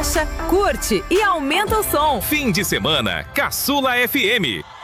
Baixa, curte e aumenta o som. Fim de semana, Caçula FM.